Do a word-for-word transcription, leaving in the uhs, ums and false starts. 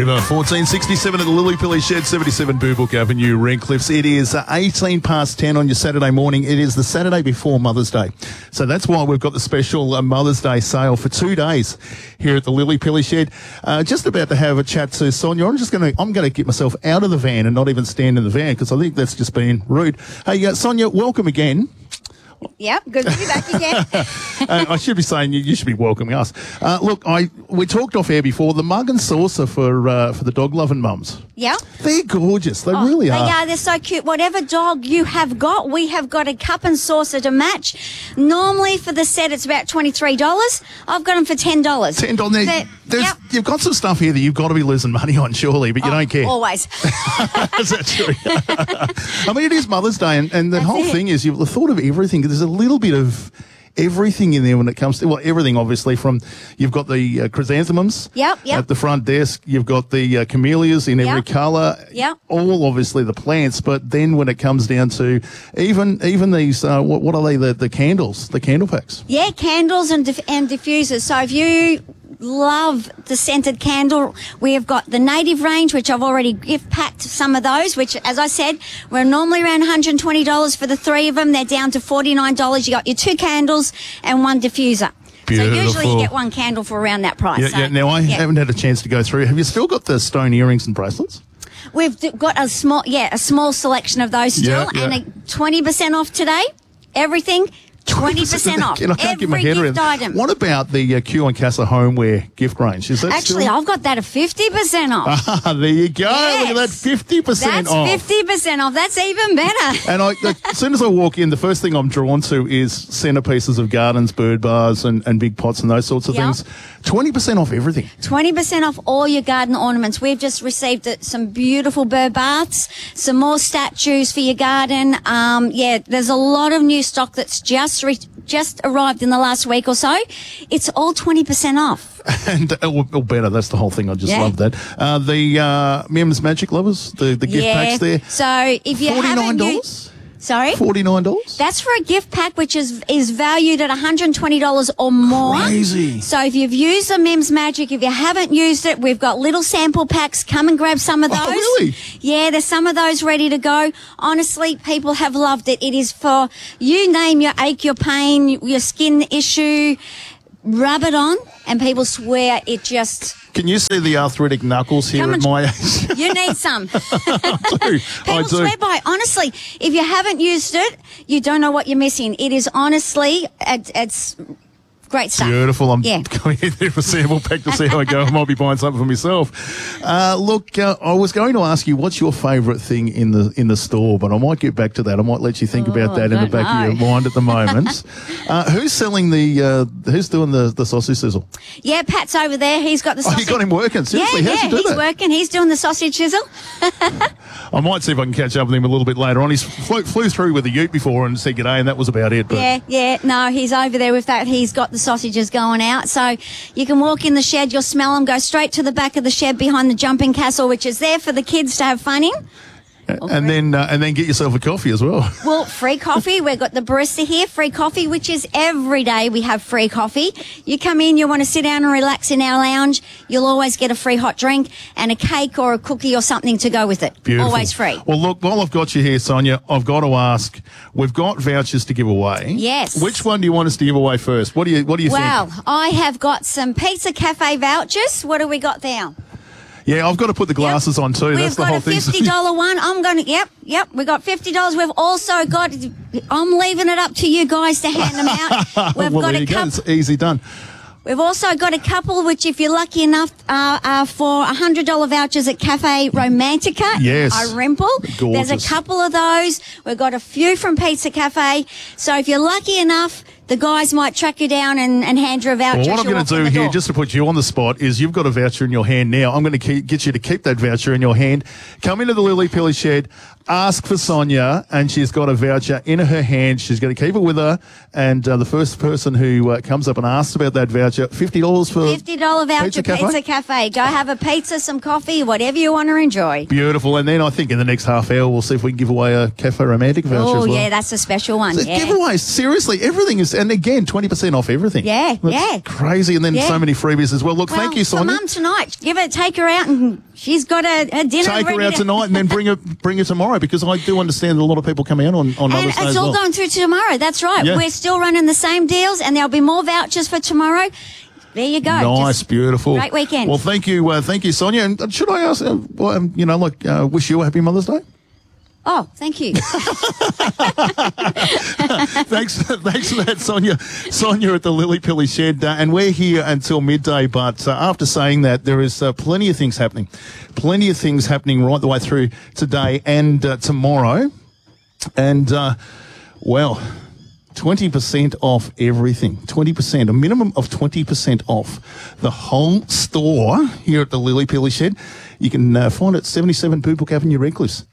River, fourteen sixty-seven at the Lily Pilly Shed, seventy-seven Boobook Avenue, Redcliffs. It is uh, eighteen past ten on your Saturday morning. It is the Saturday before Mother's Day. So that's why we've got the special uh, Mother's Day sale for two days here at the Lily Pilly Shed. Uh, just about to have a chat to Sonia. I'm just going to, I'm going to get myself out of the van and not even stand in the van because I think that's just been rude. Hey, uh, Sonia, welcome again. Yep, good to be back again. uh, I should be saying you, you should be welcoming us. Uh, look, I we talked off air before, the mug and saucer for uh, for the dog-loving mums. Yeah. They're gorgeous. They oh, really they are. They are. They're so cute. Whatever dog you have got, we have got a cup and saucer to match. Normally for the set it's about twenty-three dollars. I've got them for ten dollars. ten dollars. There, there's, yep. You've got some stuff here that you've got to be losing money on, surely, but you oh, don't care. Always. Is that true? I mean, it is Mother's Day, and, and the That's whole it. thing is you've thought of everything. There's a little bit of everything in there when it comes to, well, everything obviously from, you've got the uh, chrysanthemums Yep, yep. at the front desk, you've got the uh, camellias in every Yep. colour, Yep. all obviously the plants, but then when it comes down to even even these, uh, what, what are they, the, the candles, the candle packs? Yeah, candles and diff- and diffusers. So if you love the scented candle, we have got the native range, which I've already gift packed some of those, which, as I said, we're normally around one hundred twenty dollars for the three of them. They're down to forty-nine dollars. You got your two candles and one diffuser. Beautiful. So usually you get one candle for around that price. Yeah, so, yeah. Now, I yeah. haven't had a chance to go through. Have you still got the stone earrings and bracelets? We've d- got a small, yeah, a small selection of those still, Yeah, yeah. and a twenty percent off today. Everything. twenty percent off. I can't Every get my head gift around. item. What about the uh, Q and Casa homeware gift range? Is that Actually, still... I've got that at fifty percent off. Ah, there you go. Yes. Look at that, fifty percent That's off. fifty percent off. That's even better. And I, as soon as I walk in, the first thing I'm drawn to is centerpieces of gardens, bird bars, and, and big pots and those sorts of Yep. things. twenty percent off everything. twenty percent off all your garden ornaments. We've just received uh, some beautiful bird baths, some more statues for your garden. Um, yeah, there's a lot of new stock that's just re- just arrived in the last week or so. It's all twenty percent off. And or, or better, that's the whole thing. I just Yeah. love that. Uh, the uh, Mims Magic Lovers, the, the gift yeah. packs there. So if you forty-nine haven't dollars. used... Sorry? forty-nine dollars. That's for a gift pack which is is valued at one hundred twenty dollars or more. Crazy. So if you've used the Mims Magic, if you haven't used it, we've got little sample packs. Come and grab some of those. Oh, really? Yeah, there's some of those ready to go. Honestly, people have loved it. It is for, you name your ache, your pain, your skin issue, rub it on, and people swear it just... Can you see the arthritic knuckles here Come at and- my age? You need some. I do. I People do. swear by it. Honestly, if you haven't used it, you don't know what you're missing. It is honestly, it, it's great stuff. Beautiful. I'm Yeah. going in there for a sample pack to see how I go. I might be buying something for myself. Uh, look, uh, I was going to ask you, what's your favourite thing in the in the store? But I might get back to that. I might let you think Oh, about that I in the don't back know. of your mind at the moment. uh, who's selling the? Uh, who's doing the the sausage sizzle? Yeah, Pat's over there. He's got the Oh, sausage. you got him working. Seriously, yeah, how's yeah, he do he's that? working. He's doing the sausage chisel. I might see if I can catch up with him a little bit later on. He's flew, flew through with the ute before and said g'day, and that was about it. But Yeah, yeah. No, he's over there with that. He's got the sausages going out. So you can walk in the shed, you'll smell them, go straight to the back of the shed behind the jumping castle, which is there for the kids to have fun in. and then uh, and then get yourself a coffee as well. Well, free coffee. We've got the barista here, free coffee, which is every day we have free coffee. You come in, you want to sit down and relax in our lounge, you'll always get a free hot drink and a cake or a cookie or something to go with it. Beautiful. Always free. Well, look, while I've got you here, Sonia, I've got to ask. We've got vouchers to give away. Yes. Which one do you want us to give away first? What do you What do you Well, think? I have got some Pizza Cafe vouchers. What do we got there? Yeah, I've got to put the glasses Yep. on too. We've That's the got whole a thing. fifty dollars one. I'm going to, yep, yep. We've got fifty dollars. We've also got, I'm leaving it up to you guys to hand them out. We've well, got there a you go. couple. It's easy done. We've also got a couple, which if you're lucky enough, uh, are for one hundred dollars vouchers at Cafe Romantica. Yes. I Rimple. Gorgeous. There's a couple of those. We've got a few from Pizza Cafe. So if you're lucky enough, the guys might track you down and, and hand you a voucher. Well, what as I'm you going walk to in do the here, door. just to put you on the spot, is you've got a voucher in your hand now. I'm going to keep, get you to keep that voucher in your hand. Come into the Lily Pilly Shed, ask for Sonia, and she's got a voucher in her hand. She's going to keep it with her, and uh, the first person who uh, comes up and asks about that voucher, fifty dollars for fifty dollars voucher, Pizza Pizza Cafe? Cafe. Go have a pizza, some coffee, whatever you want to enjoy. Beautiful. And then I think in the next half hour, we'll see if we can give away a Cafe Romantic voucher Oh, as well. yeah, that's a special one. So Yeah. giveaways, seriously, everything is is. And again, twenty percent off everything. Yeah, That's yeah. crazy. And then Yeah. so many freebies as well. Look, Well, thank you, for Sonia. Mum tonight, give her, take her out, and she's got a, a dinner. Take her ready out to- tonight and then bring her bring her tomorrow, because I do understand that a lot of people come out on, on And Mother's Day it's as all well. going through to tomorrow. That's right. Yeah. We're still running the same deals, and there'll be more vouchers for tomorrow. There you go. Nice, Just beautiful. great weekend. Well, thank you, uh, thank you, Sonia. And uh, should I ask, uh, well, um, you know, like, uh, wish you a happy Mother's Day? Oh, thank you. thanks, thanks for that, Sonia. Sonia at the Lily Pilly Shed, uh, and we're here until midday. But uh, after saying that, there is uh, plenty of things happening, plenty of things happening right the way through today and uh, tomorrow, and uh, well, twenty percent off everything. twenty percent, a minimum of twenty percent off the whole store here at the Lily Pilly Shed. You can uh, find it at seventy-seven Boobook Avenue, Redcliffe.